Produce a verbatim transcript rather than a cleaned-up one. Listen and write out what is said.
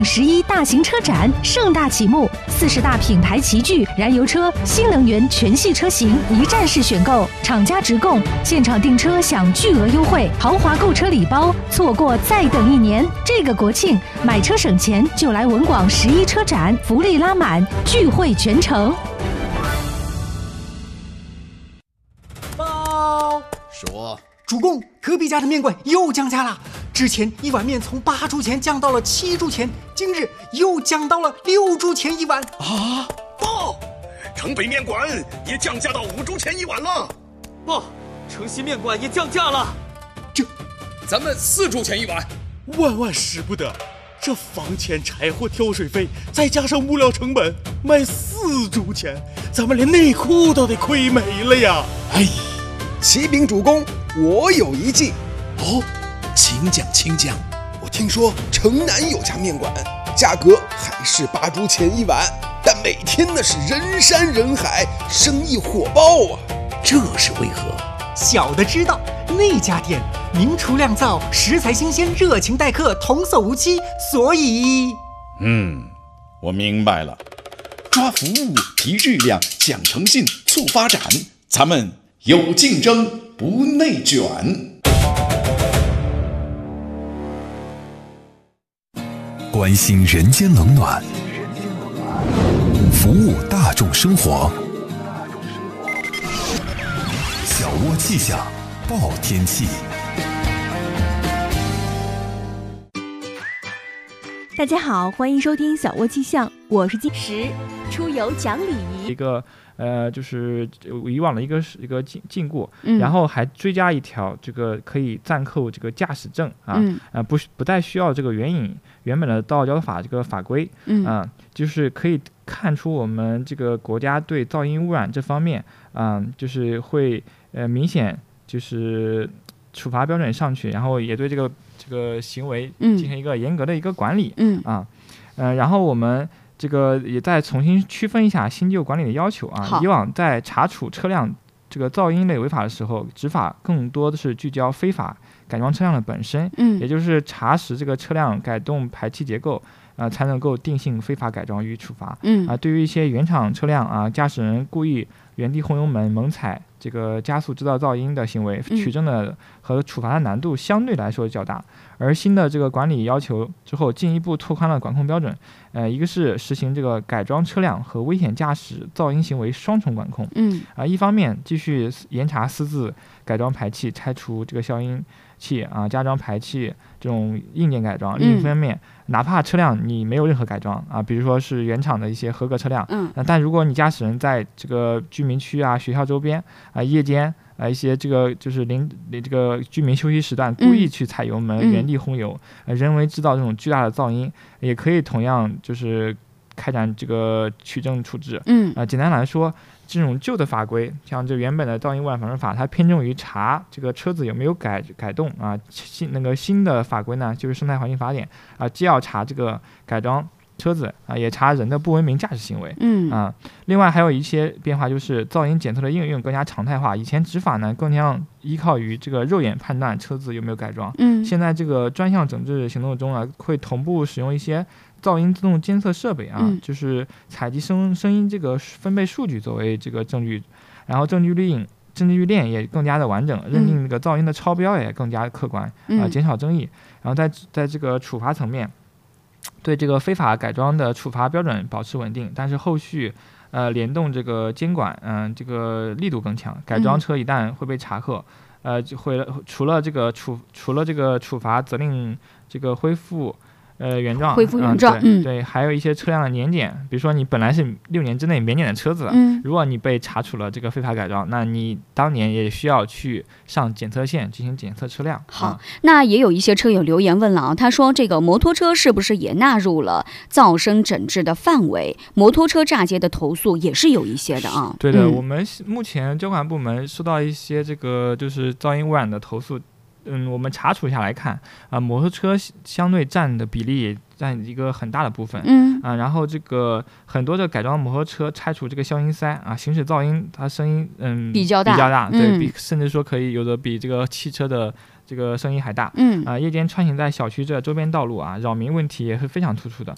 十一大型车展盛大启幕，四十大品牌齐聚，燃油车、新能源全系车型一站式选购，厂家直供，现场订车享巨额优惠，豪华购车礼包，错过再等一年。这个国庆买车省钱，就来文广十一车展，福利拉满，聚会全城。 报说， 主公，隔壁家的面馆又降价了。之前一碗面从八铢钱降到了七铢钱，今日又降到了六铢钱一碗。 啊！ 报，城北面馆也降价到五铢钱一碗了。 报，城西面馆也降价了。 这，咱们四铢钱一碗。 万万使不得！这房钱、柴火、挑水费，再加上物料成本，卖四铢钱，咱们连内裤都得亏没了呀！ 哎，启禀主公，我有一计。哦。请讲，请讲。 我听说城南有家面馆，价格还是八铢钱一碗，但每天那是人山人海，生意火爆啊。 这是为何？ 小的知道，那家店名厨酿造，食材新鲜，热情待客，童叟无欺，所以…… 嗯，我明白了。抓服务，提质量，讲诚信，促发展，咱们有竞争，不内卷。 关心人间冷暖，服务大众生活。小窝气象报天气。 大家好，欢迎收听小窝气象，我是金石。出游讲礼仪， 一个呃，就是以往的一个一个禁禁锢、 嗯， 然后还追加一条这个可以暂扣这个驾驶证啊， 嗯、 呃，不不再需要这个援引原本的道路交通法这个法规， 嗯啊、呃，就是可以看出我们这个国家对噪音污染这方面啊、呃，就是会呃明显就是处罚标准上去，然后也对这个这个行为进行一个严格的一个管理， 嗯啊，呃，然后我们。这个也再重新区分一下新旧管理的要求啊。以往在查处车辆这个噪音类违法的时候，执法更多的是聚焦非法改装车辆的本身， 嗯， 也就是查实这个车辆改动排气结构，啊、呃，才能够定性非法改装予以处罚。 嗯啊、呃，对于一些原厂车辆啊，驾驶人故意原地轰油门、猛踩这个加速制造噪音的行为，取证的和处罚的难度相对来说较大。而新的这个管理要求之后，进一步拓宽了管控标准。呃，一个是实行这个改装车辆和危险驾驶噪音行为双重管控。 嗯啊、呃，一方面继续严查私自改装排气、拆除这个消音器啊、加装排气这种硬件改装；另一方面，哪怕车辆你没有任何改装啊，比如说是原厂的一些合格车辆， 嗯， 呃、但如果你驾驶人在这个居民区啊、学校周边啊、夜间啊一些这个就是临这个居民休息时段故意去踩油门、 嗯、 原地轰油、呃，人为制造这种巨大的噪音，也可以同样就是开展这个取证处置。 嗯， 啊、呃，简单来说，这种旧的法规，像这原本的噪音污染防治法，它偏重于查这个车子有没有改改动啊。新那个新的法规呢，就是生态环境法典啊，既要查这个改装车子啊，也查人的不文明驾驶行为。 嗯啊，另外还有一些变化，就是噪音检测的应用更加常态化。以前执法呢，更加依靠于这个肉眼判断车子有没有改装。 嗯， 现在这个专项整治行动中啊，会同步使用一些噪音自动监测设备啊， 嗯、 就是采集声声音这个分贝数据作为这个证据，然后证据链证据链也更加的完整，认定这个噪音的超标也更加客观啊、 嗯呃， 减少争议。然后在在这个处罚层面，对这个非法改装的处罚标准保持稳定，但是后续呃联动这个监管，嗯、呃，这个力度更强。改装车一旦会被查扣，呃，就会除了这个处除了这个处罚责令这个恢复。呃，原状恢复原状， 嗯，对，对，还有一些车辆的年检，比如说你本来是六年之内免检的车子， 嗯， 如果你被查处了这个非法改装，那你当年也需要去上检测线进行检测车辆。 好， 啊、 那也有一些车友留言问了啊，他说这个摩托车是不是也纳入了噪声整治的范围？摩托车炸街的投诉也是有一些的啊。 对的、 嗯， 我们目前交管部门收到一些这个就是噪音污染的投诉。嗯，我们查处下来看啊、呃，摩托车相对占的比例也占一个很大的部分。 嗯啊、呃，然后这个很多的改装摩托车拆除这个消音塞啊，行驶噪音它声音嗯比较大， 比较大，对， 嗯、 比甚至说可以有的比这个汽车的这个声音还大。 嗯啊、呃，夜间穿行在小区这周边道路啊，扰民问题也是非常突出的。